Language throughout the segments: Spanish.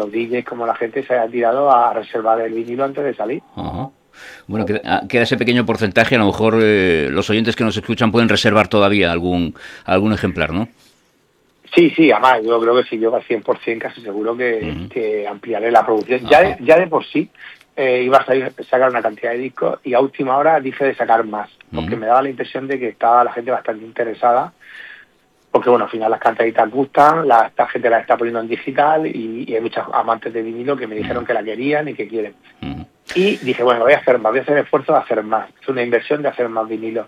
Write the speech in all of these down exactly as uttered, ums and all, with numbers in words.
los D Js como la gente se haya tirado a reservar el vinilo antes de salir. Ajá. Bueno, queda, queda ese pequeño porcentaje, a lo mejor eh, los oyentes que nos escuchan pueden reservar todavía algún algún ejemplar, ¿no? Sí, sí, además yo creo que si yo al cien por ciento casi seguro que, uh-huh. que ampliaré la producción. Ya de, ya de por sí eh, iba a salir, sacar una cantidad de discos y a última hora dije de sacar más, porque uh-huh. me daba la impresión de que estaba la gente bastante interesada, porque bueno, al final las cantaditas gustan, la, esta gente las está poniendo en digital y, y hay muchos amantes de vinilo que me dijeron uh-huh. que la querían y que quieren. Uh-huh. Y dije, bueno, voy a hacer más, voy a hacer el esfuerzo de hacer más, es una inversión de hacer más vinilo.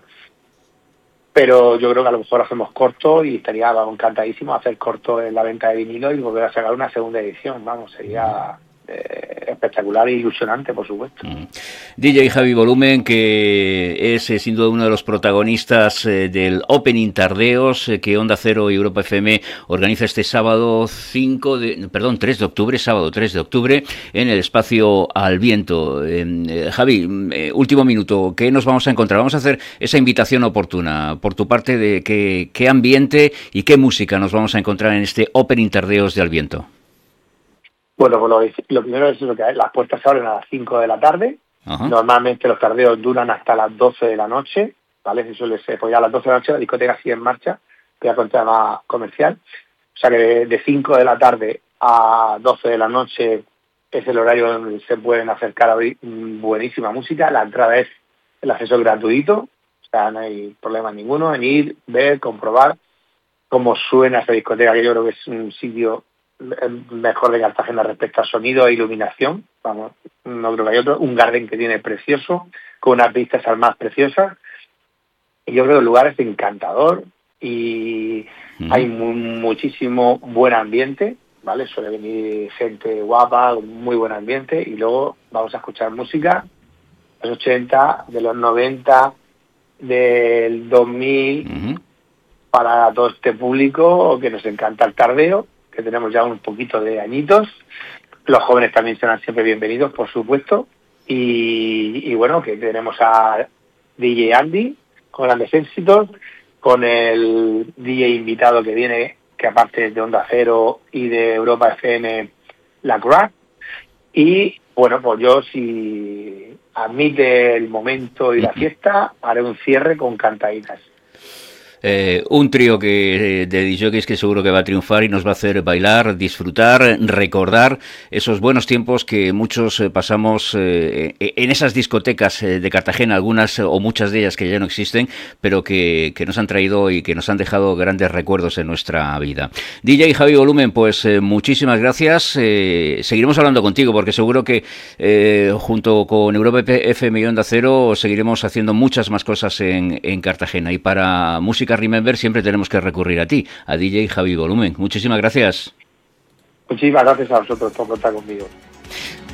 Pero yo creo que a lo mejor hacemos corto y estaría vamos, encantadísimo hacer corto en la venta de vinilo y volver a sacar una segunda edición. Vamos, sería eh, espectacular e ilusionante, por supuesto. Mm. D J Javi Volumen, que es eh, sin duda uno de los protagonistas eh, del Opening Tardeos eh, que Onda Cero y Europa F M organiza este sábado cinco de, perdón, tres de octubre, sábado tres de octubre, en el espacio Al Viento. Eh, eh, Javi, eh, último minuto, ¿qué nos vamos a encontrar? Vamos a hacer esa invitación oportuna por tu parte de qué, qué ambiente y qué música nos vamos a encontrar en este Opening Tardeos de Al Viento. Bueno, pues lo, lo primero es lo que hay. Las puertas se abren a las cinco de la tarde. Ajá. Normalmente los tardeos duran hasta las doce de la noche, ¿vale? Si suele ser, pues ya a las doce de la noche la discoteca sigue en marcha, voy a contar más comercial. O sea que de, de cinco de la tarde a doce de la noche es el horario donde se pueden acercar a oír buenísima música. La entrada es, el acceso es gratuito, o sea, no hay problema ninguno en ir, ver, comprobar cómo suena esa discoteca, que yo creo que es un sitio mejor de Cartagena respecto a sonido e iluminación. Vamos, no creo que hay otro. Un garden que tiene precioso, con unas vistas al mar preciosas. Y yo creo que el lugar es encantador y mm. hay mu- muchísimo buen ambiente, ¿vale? Suele venir gente guapa, muy buen ambiente, y luego vamos a escuchar música de los ochenta, de los noventa, del dos mil, mm. para todo este público que nos encanta el tardeo, que tenemos ya un poquito de añitos. Los jóvenes también serán siempre bienvenidos, por supuesto. Y, y bueno, que tenemos a D J Andy, con grandes éxitos, con el D J invitado que viene, que aparte de Onda Cero y de Europa F M, la Crack. Y bueno, pues yo, si admite el momento y la fiesta, haré un cierre con cantaditas. Eh, un trío que eh, de D Js que seguro que va a triunfar y nos va a hacer bailar, disfrutar, recordar esos buenos tiempos que muchos eh, pasamos eh, en esas discotecas eh, de Cartagena, algunas o muchas de ellas que ya no existen, pero que, que nos han traído y que nos han dejado grandes recuerdos en nuestra vida. D J Javi Volumen, pues eh, muchísimas gracias. Eh, seguiremos hablando contigo porque seguro que eh, junto con Europa F M y Onda Cero seguiremos haciendo muchas más cosas en, en Cartagena. Y para música Remember siempre tenemos que recurrir a ti, a D J Javi Volumen. Muchísimas gracias. Muchísimas gracias a vosotros por contar conmigo.